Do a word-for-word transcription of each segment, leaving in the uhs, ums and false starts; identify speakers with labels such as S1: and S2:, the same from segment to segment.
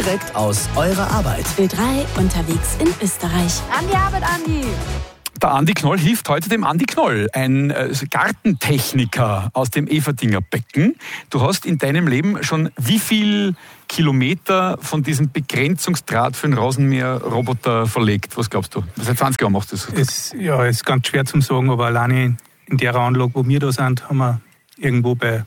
S1: direkt aus eurer Arbeit.
S2: Ö drei unterwegs in Österreich.
S3: An die Arbeit, Andi!
S4: Der Andi Knoll hilft heute dem Andi Knoll, ein äh, Gartentechniker aus dem Everdinger Becken. Du hast in deinem Leben schon wie viel Kilometer von diesem Begrenzungsdraht für den Rasenmäher-Roboter verlegt? Was glaubst du? Seit zwanzig Jahren machst du das?
S5: Es, ja, es ist ganz schwer zu sagen, aber alleine in der Anlage, wo wir da sind, haben wir irgendwo bei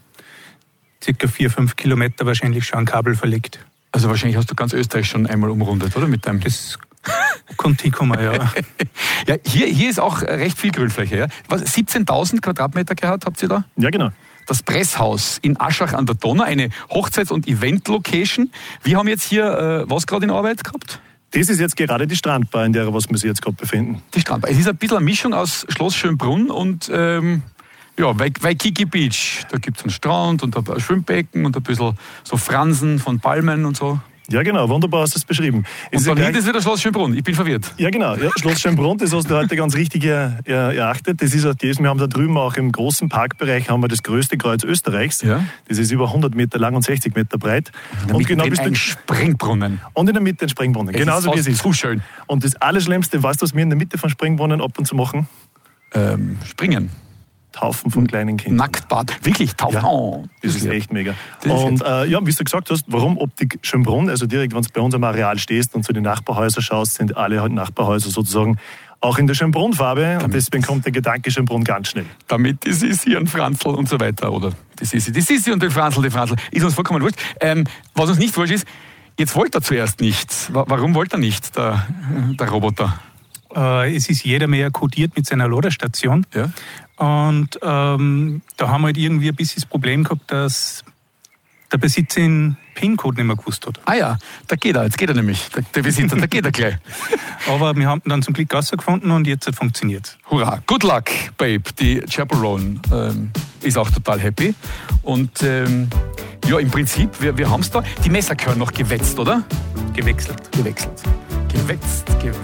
S5: ca. vier, fünf Kilometer wahrscheinlich schon ein Kabel verlegt.
S4: Also wahrscheinlich hast du ganz Österreich schon einmal umrundet, oder? Mit deinem
S5: Das konnte hinkommen, ja.
S4: ja hier, hier ist auch recht viel Grünfläche. Ja? Was, siebzehntausend Quadratmeter gehabt habt ihr da?
S6: Ja, genau.
S4: Das Presshaus in Aschach an der Donau, eine Hochzeits- und Event-Location. Wir haben jetzt hier äh, was gerade in Arbeit gehabt?
S6: Das ist jetzt gerade die Strandbar, in der was wir uns jetzt gerade befinden.
S4: Die Strandbar. Es ist ein bisschen eine Mischung aus Schloss Schönbrunn und ähm, ja, Waikiki Beach. Da gibt es einen Strand und ein Schwimmbecken und ein bisschen so Fransen von Palmen und so.
S6: Ja, genau, wunderbar hast du es beschrieben. Es
S4: Und dann
S6: ist
S4: hinten ist wieder Schloss Schönbrunn. Ich bin verwirrt.
S6: Ja, genau. Ja, Schloss Schönbrunn, das hast du heute ganz richtig er, er, erachtet. Das ist auch das. Wir haben da drüben auch im großen Parkbereich haben wir das größte Kreuz Österreichs.
S4: Ja.
S6: Das ist über hundert Meter lang und sechzig Meter breit.
S4: Und genau
S6: bist
S4: ein
S6: du
S4: Springbrunnen.
S6: Und in der Mitte ein Springbrunnen.
S4: Es
S6: Genauso wie
S4: ist
S6: es ist.
S4: zu schön.
S6: Und das Allerschlimmste, weißt du, was wir in der Mitte von Springbrunnen ab und zu machen?
S4: Ähm, springen.
S6: Taufen von kleinen Kindern.
S4: Nacktbad. Wirklich, taufen.
S6: Ja,
S4: Oh,
S6: das ist echt mega.
S4: Das ist
S6: Und äh, ja, wie du gesagt hast, warum Optik Schönbrunn? Also direkt, wenn du bei uns am Areal stehst und zu den Nachbarhäusern schaust, sind alle halt Nachbarhäuser sozusagen auch in der Schönbrunn-Farbe. Und deswegen kommt der Gedanke Schönbrunn ganz schnell.
S4: Damit die Sissi und Franzl und so weiter. Oder die Sissi, die Sissi und die Franzl, die Franzl. Ist uns vollkommen wurscht. Ähm, was uns nicht wurscht ist, jetzt wollte er zuerst nicht. Warum wollte er nicht, der, der Roboter?
S5: Äh, es ist jeder mehr kodiert mit seiner Ladestation.
S4: Ja.
S5: Und ähm, da haben wir halt irgendwie ein bisschen das Problem gehabt, dass der Besitzer den PIN-Code nicht mehr gewusst hat.
S4: Ah ja, da geht er, jetzt geht er nämlich. Der, der Besitzer, da geht er gleich.
S5: Aber wir haben ihn dann zum Glück rausgefunden und jetzt hat funktioniert.
S4: Hurra, good luck, Babe. Die Chaperone ähm, ist auch total happy. Und ähm, ja, im Prinzip, wir, wir haben es da. Die Messer gehören noch gewetzt, oder?
S5: Gewechselt.
S4: Gewechselt. Gewetzt, gewetzt.